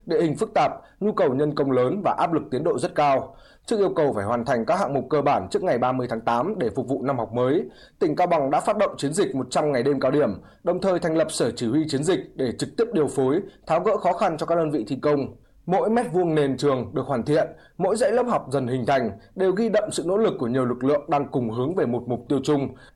Địa hình phức tạp, nhu cầu nhân công lớn và áp lực tiến độ rất cao. Trước yêu cầu phải hoàn thành các hạng mục cơ bản trước ngày 30 tháng 8 để phục vụ năm học mới, tỉnh Cao Bằng đã phát động chiến dịch 100 ngày đêm cao điểm, đồng thời thành lập sở chỉ huy chiến dịch để trực tiếp điều phối, tháo gỡ khó khăn cho các đơn vị thi công. Mỗi mét vuông nền trường được hoàn thiện, mỗi dãy lớp học dần hình thành đều ghi đậm sự nỗ lực của nhiều lực lượng đang cùng hướng về một mục tiêu chung